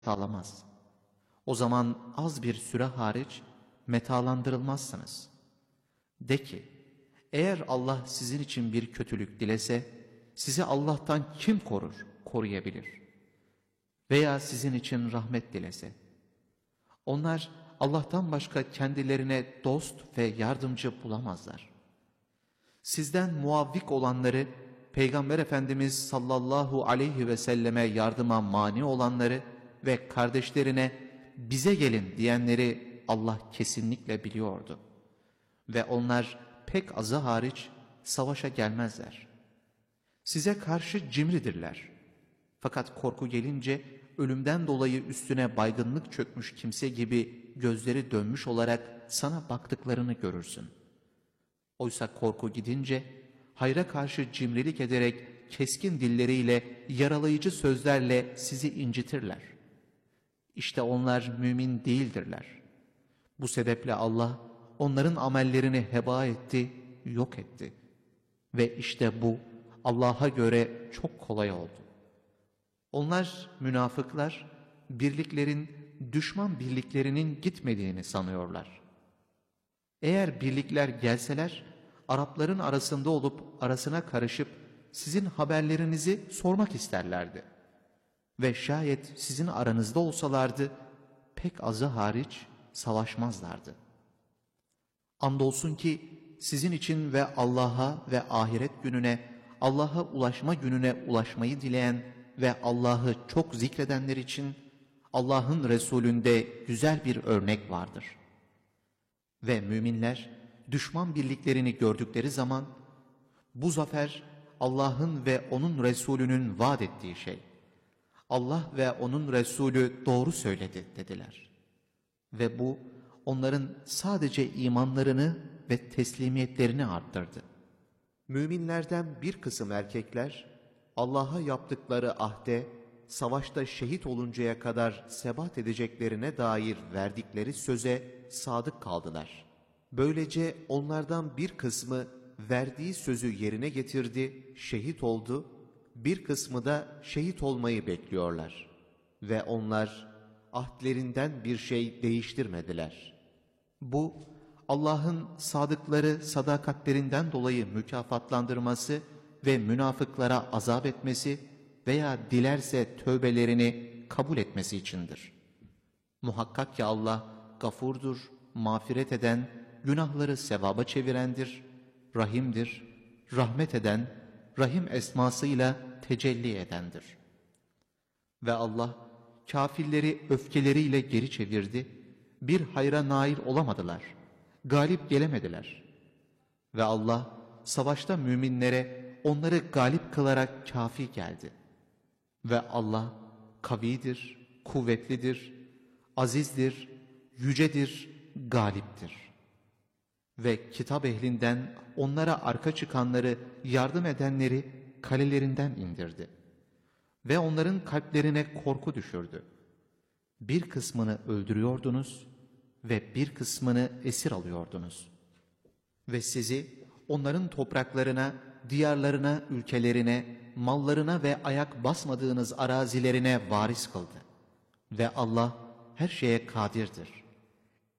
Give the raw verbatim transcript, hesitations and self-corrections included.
sağlamaz. O zaman az bir süre hariç metalandırılmazsınız. De ki, eğer Allah sizin için bir kötülük dilese, sizi Allah'tan kim korur, koruyabilir? Veya sizin için rahmet dilese. Onlar Allah'tan başka kendilerine dost ve yardımcı bulamazlar. Sizden muavvik olanları, Peygamber Efendimiz sallallahu aleyhi ve selleme yardıma mani olanları ve kardeşlerine bize gelin diyenleri Allah kesinlikle biliyordu. Ve onlar pek azı hariç savaşa gelmezler. Size karşı cimridirler. Fakat korku gelince ölümden dolayı üstüne baygınlık çökmüş kimse gibi gözleri dönmüş olarak sana baktıklarını görürsün. Oysa korku gidince hayra karşı cimrilik ederek keskin dilleriyle, yaralayıcı sözlerle sizi incitirler. İşte onlar mümin değildirler. Bu sebeple Allah onların amellerini heba etti, yok etti. Ve işte bu Allah'a göre çok kolay oldu. Onlar münafıklar, birliklerin düşman birliklerinin gitmediğini sanıyorlar. Eğer birlikler gelseler, Arapların arasında olup arasına karışıp sizin haberlerinizi sormak isterlerdi. Ve şayet sizin aranızda olsalardı, pek azı hariç savaşmazlardı. Andolsun ki sizin için ve Allah'a ve ahiret gününe, Allah'a ulaşma gününe ulaşmayı dileyen ve Allah'ı çok zikredenler için Allah'ın Resulünde güzel bir örnek vardır. Ve müminler düşman birliklerini gördükleri zaman, bu zafer Allah'ın ve onun Resulünün vaat ettiği şey. Allah ve onun Resulü doğru söyledi dediler. Ve bu onların sadece imanlarını ve teslimiyetlerini arttırdı. Müminlerden bir kısım erkekler Allah'a yaptıkları ahde, savaşta şehit oluncaya kadar sebat edeceklerine dair verdikleri söze sadık kaldılar. Böylece onlardan bir kısmı verdiği sözü yerine getirdi, şehit oldu, bir kısmı da şehit olmayı bekliyorlar. Ve onlar ahdlerinden bir şey değiştirmediler. Bu, Allah'ın sadıkları sadakatlerinden dolayı mükafatlandırması ve münafıklara azap etmesi veya dilerse tövbelerini kabul etmesi içindir. Muhakkak ki Allah gafurdur, mağfiret eden, günahları sevaba çevirendir, rahimdir, rahmet eden, rahim esmasıyla tecelli edendir. Ve Allah kafirleri öfkeleriyle geri çevirdi, bir hayra nail olamadılar, galip gelemediler. Ve Allah savaşta müminlere onları galip kılarak kafi geldi. Ve Allah kavidir, kuvvetlidir, azizdir, yücedir, galiptir. Ve kitap ehlinden onlara arka çıkanları, yardım edenleri kalelerinden indirdi. Ve onların kalplerine korku düşürdü. Bir kısmını öldürüyordunuz ve bir kısmını esir alıyordunuz. Ve sizi onların topraklarına, diyarlarına, ülkelerine, mallarına ve ayak basmadığınız arazilerine varis kıldı. Ve Allah her şeye kadirdir.